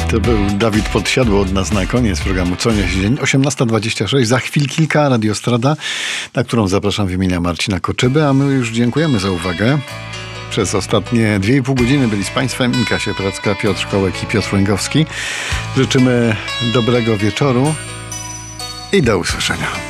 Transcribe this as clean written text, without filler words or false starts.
To był Dawid Podsiadło od nas na koniec programu Co niesie dzień. 18:26. Za chwil kilka Radiostrada, na którą zapraszam w imieniu Marcina Koczeby, a my już dziękujemy za uwagę. Przez ostatnie 2,5 godziny byli z Państwem Kasia Pracka, Piotr Kołek i Piotr Łęgowski. Życzymy dobrego wieczoru i do usłyszenia.